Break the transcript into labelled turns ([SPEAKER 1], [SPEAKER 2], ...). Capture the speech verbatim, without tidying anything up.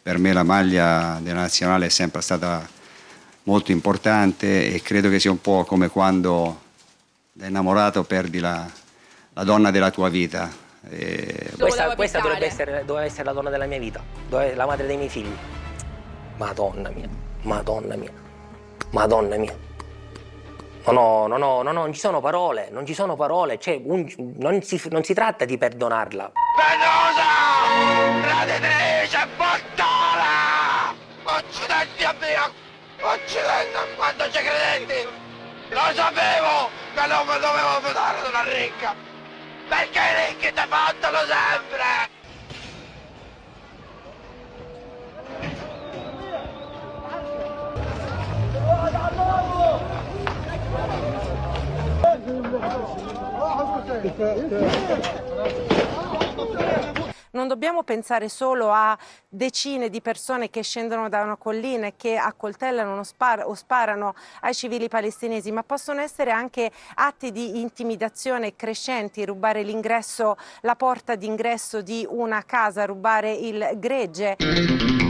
[SPEAKER 1] per me la maglia della nazionale è sempre stata molto importante e credo che sia un po' come quando da innamorato perdi la, la donna della tua vita. E...
[SPEAKER 2] Questa, questa dovrebbe essere, doveva essere la donna della mia vita, la madre dei miei figli. Madonna mia, madonna mia, madonna mia. Non ho, non ho, non ho, non ci sono parole, non ci sono parole, cioè un, non, si, non si tratta di perdonarla.
[SPEAKER 3] Venusa! Traditrice, bottona! Accidenti a Dio! Accidenti, quando ci credenti! Lo sapevo che non mi dovevo fidare di una ricca! Perché i ricchi ti fanno sempre!
[SPEAKER 4] Non dobbiamo pensare solo a decine di persone che scendono da una collina e che accoltellano o sparano ai civili palestinesi, ma possono essere anche atti di intimidazione crescenti, rubare l'ingresso, la porta d'ingresso di una casa, rubare il gregge.